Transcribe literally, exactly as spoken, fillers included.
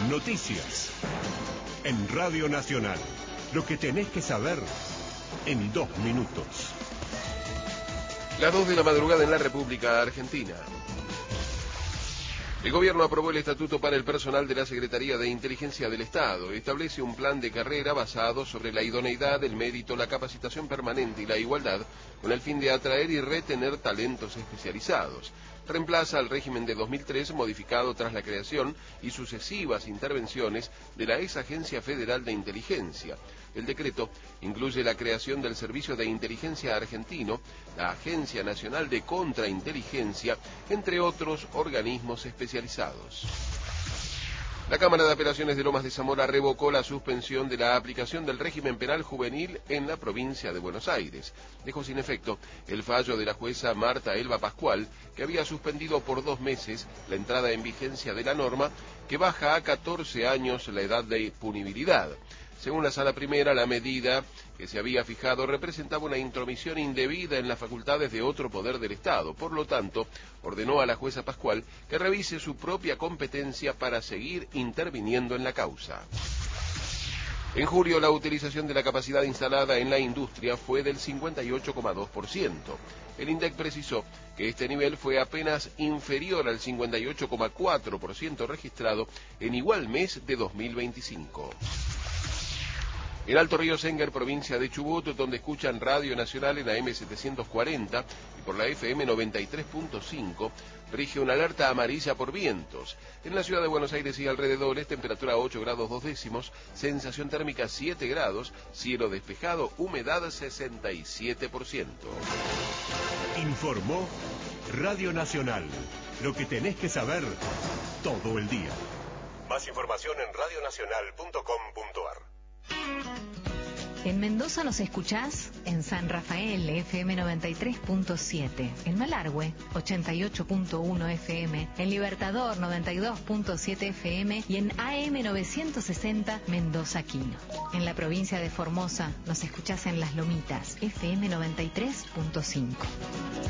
Noticias. En Radio Nacional. Lo que tenés que saber en dos minutos. Las dos de la madrugada en la República Argentina. El gobierno aprobó el estatuto para el personal de la Secretaría de Inteligencia del Estado. Establece un plan de carrera basado sobre la idoneidad, el mérito, la capacitación permanente y la igualdad, con el fin de atraer y retener talentos especializados. Reemplaza al régimen de dos mil tres, modificado tras la creación y sucesivas intervenciones de la ex Agencia Federal de Inteligencia. El decreto incluye la creación del Servicio de Inteligencia Argentino, la Agencia Nacional de Contrainteligencia, entre otros organismos especializados. La Cámara de Apelaciones de Lomas de Zamora revocó la suspensión de la aplicación del régimen penal juvenil en la provincia de Buenos Aires. Dejó sin efecto el fallo de la jueza Marta Elba Pascual, que había suspendido por dos meses la entrada en vigencia de la norma, que baja a catorce años la edad de punibilidad. Según la Sala Primera, la medida que se había fijado representaba una intromisión indebida en las facultades de otro poder del Estado. Por lo tanto, ordenó a la jueza Pascual que revise su propia competencia para seguir interviniendo en la causa. En julio, la utilización de la capacidad instalada en la industria fue del cincuenta y ocho coma dos por ciento. El INDEC precisó que este nivel fue apenas inferior al cincuenta y ocho coma cuatro por ciento registrado en igual mes de dos mil veinticinco. En Alto Río Senguer, provincia de Chubut, donde escuchan Radio Nacional en A M setecientos cuarenta y por la F M noventa y tres punto cinco, rige una alerta amarilla por vientos. En la ciudad de Buenos Aires y alrededores, temperatura ocho grados dos décimos, sensación térmica siete grados, cielo despejado, humedad sesenta y siete por ciento. Informó Radio Nacional. Lo que tenés que saber todo el día. Más información en radio nacional punto com punto ar. En Mendoza nos escuchás en San Rafael, F M noventa y tres punto siete, en Malargüe, ochenta y ocho punto uno F M, en Libertador, noventa y dos punto siete F M y en A M novecientos sesenta Mendoza Quino. En la provincia de Formosa nos escuchás en Las Lomitas, F M noventa y tres punto cinco.